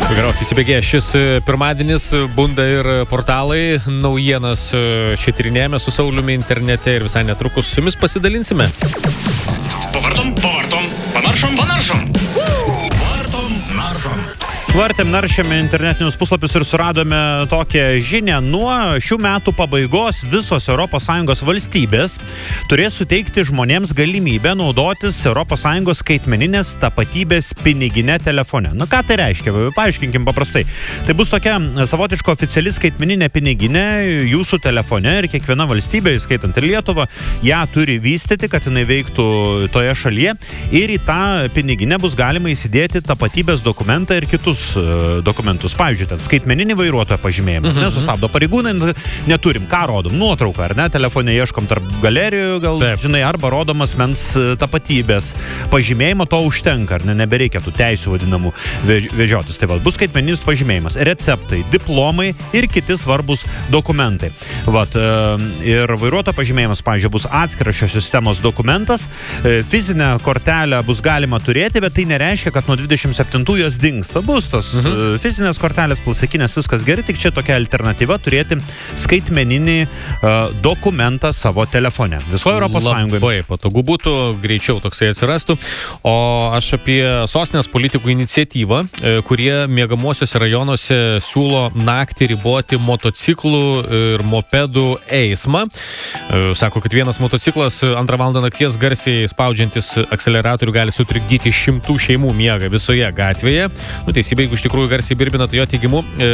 Gerokai įsibėgė šis pirmadienis, bunda ir portalai, naujienas čia tyrinėjame su Sauliumi internete ir visai netrukus su jumis pasidalinsime. Pavartom, panaršom. Vartėm, naršėme internetinius puslapius ir suradome tokią žinią. Nuo šių metų pabaigos visos ES valstybės turės suteikti žmonėms galimybę naudotis ES skaitmeninės tapatybės piniginę telefone. Na, ką tai reiškia? Paaiškinkim paprastai. Tai bus tokia savotiška oficiali skaitmeninė piniginė jūsų telefone ir kiekviena valstybė, įskaitant ir Lietuvą, ją turi vystyti, kad jinai veiktų toje šalyje ir į tą piniginę bus galima įsidėti tapatybės dokumentą ir kitus dokumentus. Pavyzdžiui, ten skaitmeninį vairuotojo pažymėjimą. Nesustabdo pareigūnai, neturim. Ką rodom? Nuotrauką, ar ne? Telefone ieškom tarp galerijų, gal, taip, žinai, arba rodomas mens tapatybės pažymėjimo, to užtenka, ar ne? Nebereikia tų teisių vadinamų vežiotis. Tai va, bus skaitmeninis pažymėjimas, receptai, diplomai ir kiti svarbus dokumentai. Vat, ir vairuotojo pažymėjimas, pavyzdžiui, bus atskiras šios sistemos dokumentas. Fizinę kortelę bus galima turėti, bet tai nereiškia, kad nuo 27 jos dingsta. Bus tos fizinės kortelės, plastikinės, viskas gerai, tik čia tokia alternatyva turėti skaitmeninį dokumentą savo telefone. Visoje Europos Sąjungoje. Labai patogu būtų, greičiau toksai atsirastų. O aš apie sostinės politikų iniciatyvą, kurie miegamuosiuose rajonuose siūlo naktį riboti motociklų ir mopedų eismą. Sako, kad vienas motociklas 2 valandą nakties garsiai spaudžiantis akceleratorių gali sutrikdyti 100 šeimų miegą visoje gatvėje. Teisybė, jeigu iš tikrųjų garsiai birbina, tai jo teigimu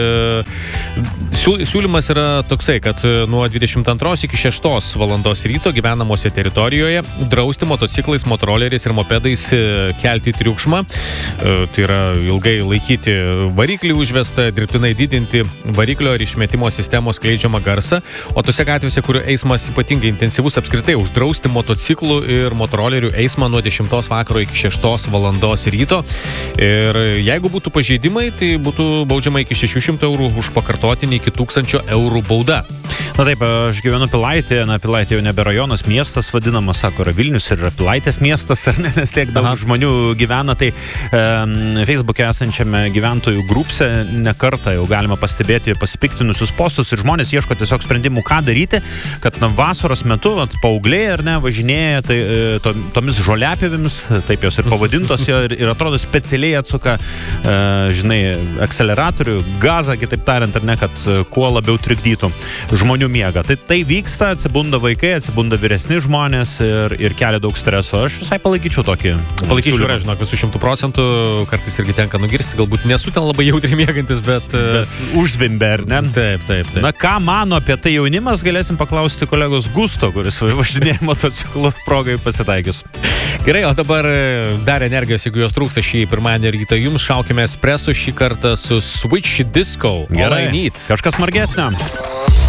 siūlymas yra toksai, kad nuo 22 iki 6 valandos ryto gyvenamose teritorijoje drausti motociklais, motoroleriais ir mopedais kelti triukšmą. Tai yra ilgai laikyti variklį užvestą, dirbtinai didinti variklio ir išmetimo sistemos skleidžiamą garsą. O tose gatvėse, kur eismas ypatingai intensyvus, apskritai uždrausti motociklų ir motorolerių eismą nuo 10 vakaro iki 6 valandos ryto. Ir jeigu būtų pažeidimai, tai būtų baudžiama iki 600 eurų, už pakartotinį iki 1000 eurų bauda. Na taip, aš gyvenu Pilaitėje, Pilaitė jau nebe rajonas, miestas vadinamas, sako, yra Vilnius ir Pilaitės miestas, ar ne, nes tiek daug žmonių gyvena, tai Facebook'e esančiame gyventojų grupse nekartą jau galima pastebėti pasipiktinusius postus ir žmonės ieško tiesiog sprendimų, ką daryti, kad vasaros metu paaugliai, ar ne, važinėja tai, tomis žoliapėvimis, taip jos ir pavadintos, ir atrodo specialiai atsuka žinai, akceleratorių, gazą, kitaip tariant, ar ne, kad kuo labiau trikdytų žmonių miegą. Tai vyksta, atsibunda vaikai, atsibunda vyresni žmonės ir kelia daug streso. Aš visai palaikyčiau tokį. Palaikyčiau, žinok, visų 100%, kartais irgi tenka nugirsti, galbūt nesu ten labai jautriai miegantis, bet užzvimbė, ar ne? Taip. Na, ką mano apie tai jaunimas, galėsim paklausti kolegos Gusto, kuris važinėja motociklu, progai pasitaikys. Gerai, o dabar dar energijos, jeigu jos trūksta šį pirmadienį rytą, jums šaukime espresso šį kartą su Switch Disco. Gerai, kažkas smargesnio.